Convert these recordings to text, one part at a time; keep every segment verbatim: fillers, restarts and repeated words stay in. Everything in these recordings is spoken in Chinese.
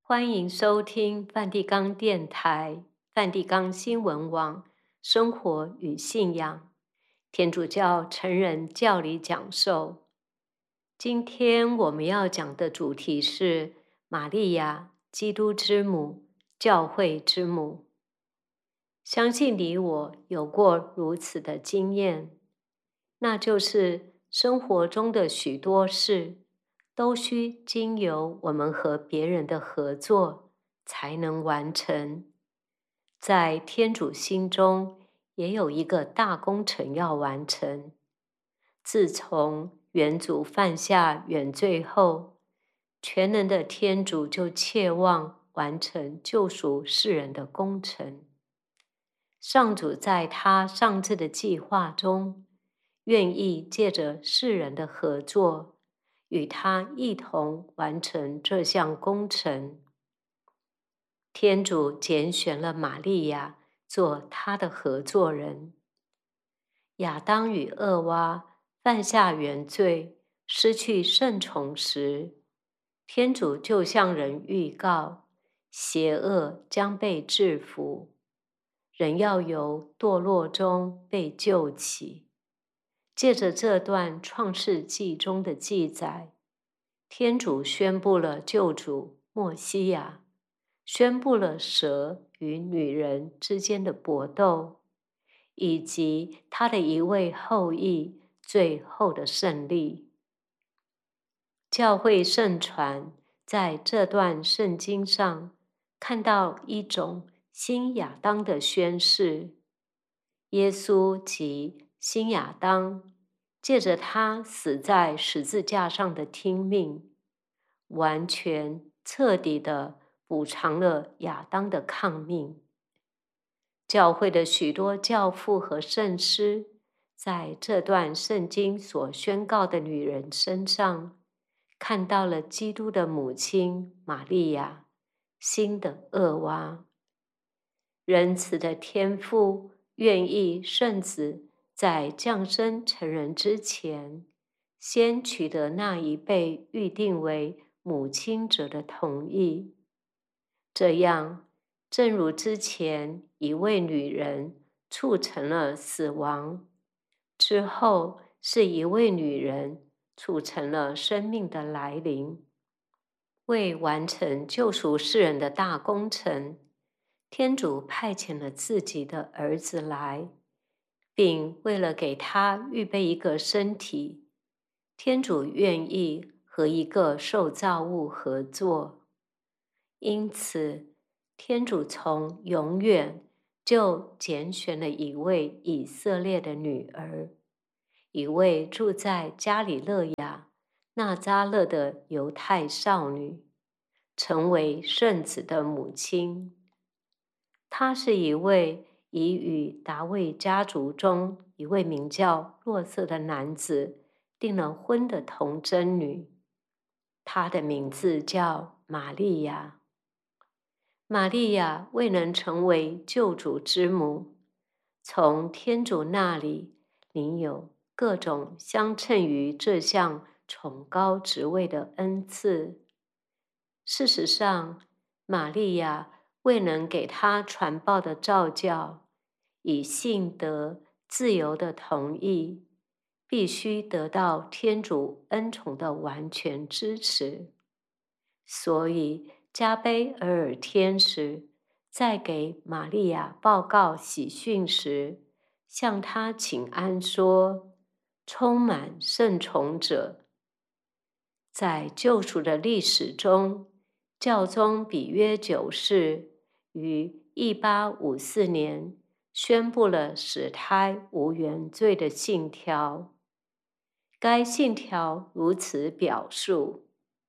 欢迎收听梵蒂冈电台、梵蒂冈新闻网《生活与信仰》天主教成人教理讲授。今天我们要讲的主题是玛利亚，基督之母，教会之母。相信你我有过如此的经验，那就是生活中的许多事都需经由我们和别人的合作才能完成。在天主心中也有一个大工程要完成。自从元祖犯下原罪后，全能的天主就切望完成救赎世人的工程。上主在他上至的计划中，愿意借着世人的合作，与他一同完成这项工程。天主拣选了玛利亚做他的合作人。亚当与厄娃犯下原罪，失去圣宠时，天主就向人预告，邪恶将被制服，人要由堕落中被救起。借着这段创世纪中的记载，天主宣布了救主默西亚，宣布了蛇与女人之间的搏斗，以及他的一位后裔最后的胜利。教会圣传在这段圣经上看到一种新亚当的宣示。耶稣即新亚当，借着他死在十字架上的听命，完全彻底地补偿了亚当的抗命。教会的许多教父和圣师在这段圣经所宣告的女人身上，看到了基督的母亲玛利亚，新的厄娃。仁慈的天父愿意圣子在降生成人之前，先取得那一被预定为母亲者的同意。这样，正如之前一位女人促成了死亡，之后是一位女人促成了生命的来临。为完成救赎世人的大工程，天主派遣了自己的儿子来，并为了给他预备一个身体，天主愿意和一个受造物合作。因此，天主从永远就拣选了一位以色列的女儿，一位住在加里肋亚纳匝勒的犹太少女，成为圣子的母亲。她是一位已与达味家族中一位名叫若瑟的男子订了婚的童贞女，她的名字叫玛利亚。玛利亚未能成为救主之母，从天主那里领有各种相称于这项崇高职位的恩赐。事实上，玛利亚未能给他传报的召教，以信德自由的同意，必须得到天主恩宠的完全支持。所以，加贝尔尔天使在给玛利亚报告喜讯时，向她请安说：“充满圣宠者。”在救赎的历史中，教宗比约九世于一八五四年宣布了使胎无原罪的信条。该信条如此表述：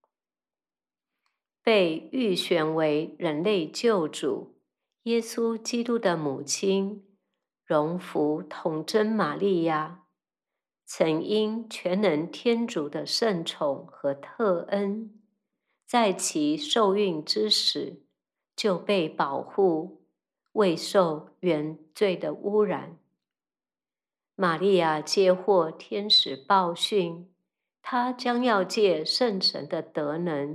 被预选为人类救主耶稣基督的母亲，荣福童贞玛利亚，曾因全能天主的圣宠和特恩，在其受孕之时就被保护，未受原罪的污染。玛利亚接获天使报讯，她将要借圣神的德能，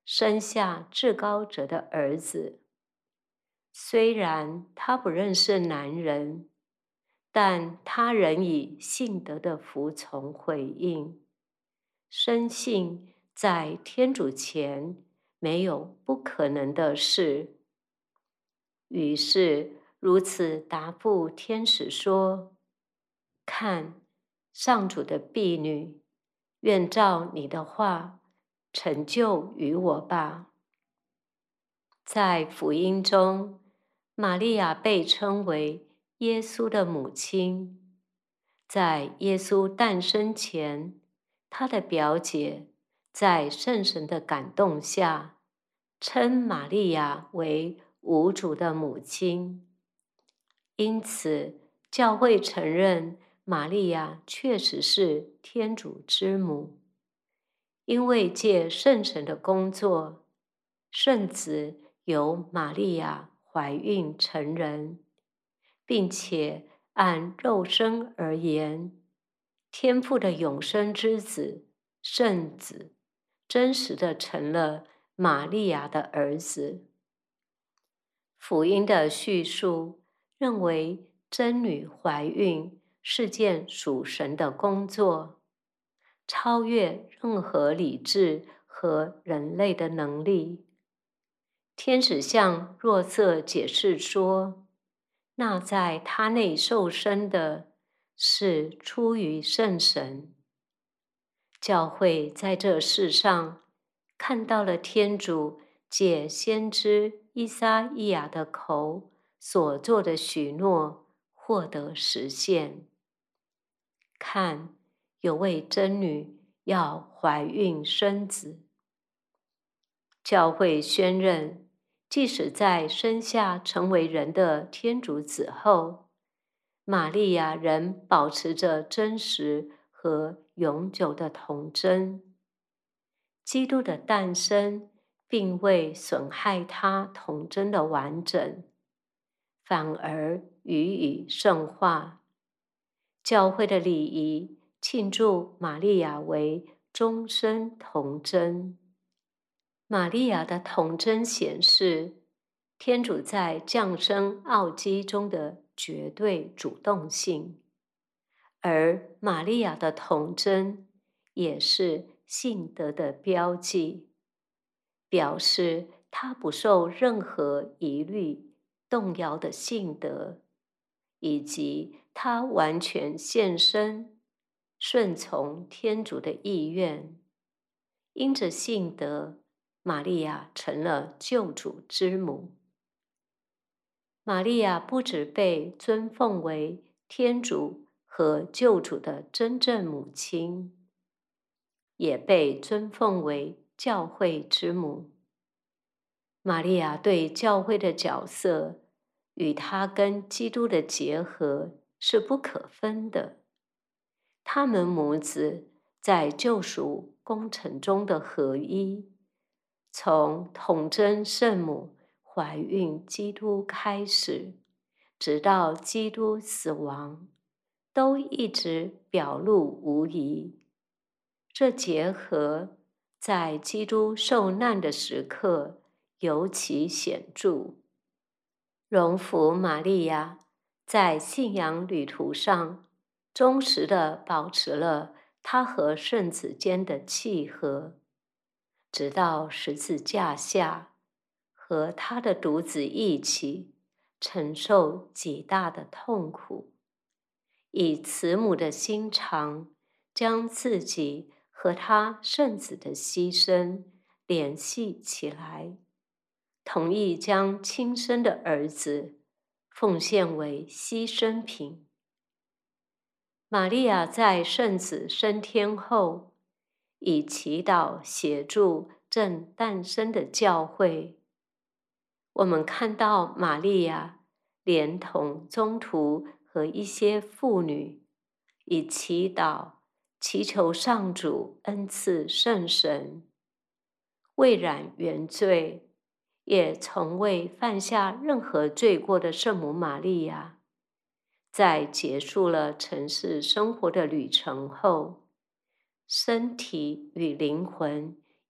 生下至高者的儿子。虽然他不认识男人，但他仍以信德的服从回应，深信在天主前没有不可能的事。于是如此答复天使说：看，上主的婢女，愿照你的话成就于我吧。在福音中，玛利亚被称为耶稣的母亲。在耶稣诞生前，她的表姐在圣神的感动下，称玛利亚为无主的母亲。因此，教会承认玛利亚确实是天主之母，因为借圣神的工作，圣子由玛利亚怀孕成人，并且按肉身而言，天父的永生之子圣子真实的成了玛利亚的儿子。福音的叙述认为真女怀孕是件属神的工作，超越任何理智和人类的能力。天使向若瑟解释说，那在他内受生的是出于圣神。教会在这世上看到了天主借先知依撒意亚的口所做的许诺获得实现。看，有位真女要怀孕生子。教会宣认，即使在生下成为人的天主子后，玛利亚仍保持着真实和永久的童真。基督的诞生并未损害他童真的完整，反而予以圣化。教会的礼仪庆祝玛利亚为终身童真。玛利亚的童真显示天主在降生奥基中的绝对主动性，而玛利亚的童真也是信德的标记，表示她不受任何疑虑动摇的信德，以及她完全献身顺从天主的意愿。因着信德，玛利亚成了救主之母。玛利亚不只被尊奉为天主和救主的真正母亲，也被尊奉为教会之母。玛利亚对教会的角色与她跟基督的结合是不可分的。他们母子在救赎工程中的合一，从童真圣母怀孕基督开始，直到基督死亡，都一直表露无遗。这结合在基督受难的时刻尤其显著。荣福玛利亚在信仰旅途上忠实地保持了他和圣子间的契合，直到十字架下，和他的独子一起承受极大的痛苦，以慈母的心肠将自己和他圣子的牺牲联系起来，同意将亲生的儿子奉献为牺牲品。玛利亚在圣子升天后，以祈祷协助正诞生的教会。我们看到玛利亚连同宗徒和一些妇女，以祈祷祈求上主恩赐圣神，未染原罪，也从未犯下任何罪过的圣母玛利亚，在结束了尘世生活的旅程后，身体与灵魂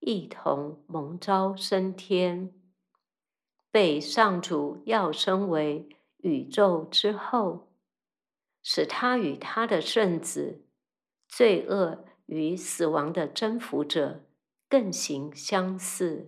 一同蒙召升天，被上主要升为宇宙之后，使他与他的圣子，罪恶与死亡的征服者更形相似。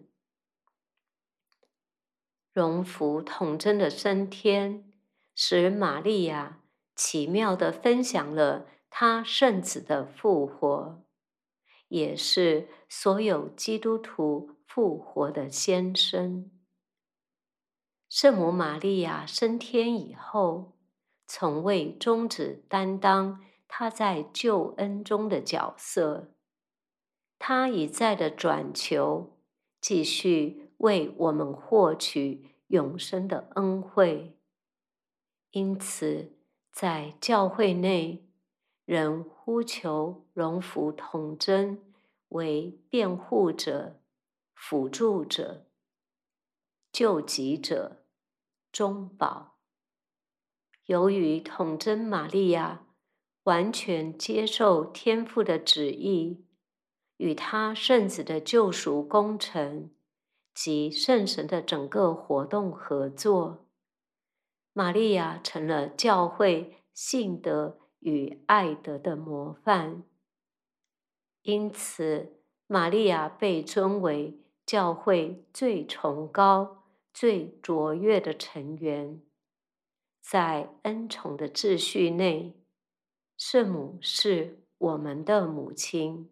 荣福童真的升天，使玛利亚奇妙地分享了他圣子的复活，也是所有基督徒复活的先声。圣母玛利亚升天以后，从未终止担当她在救恩中的角色，她一再的转求，继续为我们获取永生的恩惠。因此，在教会内，人呼求荣福童真为辩护者、辅助者、救济者、中保。由于童真玛利亚完全接受天父的旨意，与他圣子的救赎工程及圣神的整个活动合作，玛利亚成了教会信德与爱德的模范。因此，玛利亚被尊为教会最崇高、最卓越的成员。在恩宠的秩序内，圣母是我们的母亲。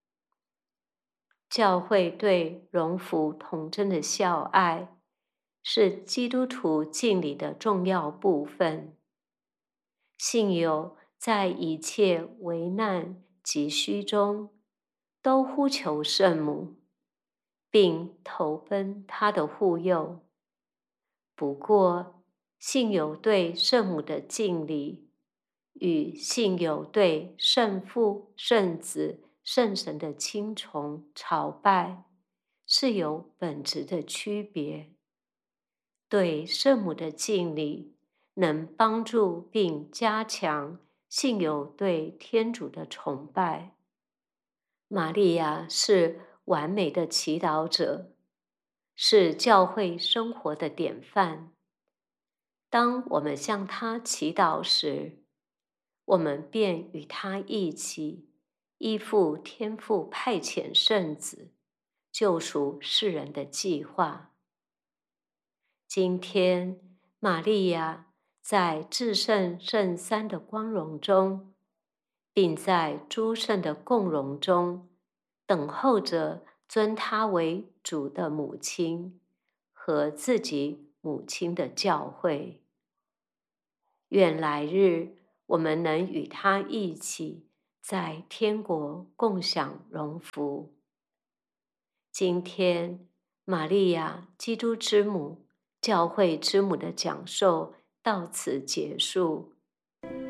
教会对荣福童真的孝爱，是基督徒敬礼的重要部分。信友在一切危难急需中，都呼求圣母，并投奔她的护佑。不过，信友对圣母的敬礼，与信友对圣父、圣子、圣神的亲崇朝拜，是有本质的区别。对圣母的敬礼，能帮助并加强信友对天主的崇拜。玛利亚是完美的祈祷者，是教会生活的典范。当我们向她祈祷时，我们便与她一起依附天父派遣圣子，救赎世人的计划。今天，玛利亚在至圣圣三的光荣中，并在诸圣的共荣中，等候着尊她为主的母亲和自己母亲的教会。愿来日我们能与她一起在天国共享荣福。今天，玛利亚基督之母、教会之母的讲授到此结束。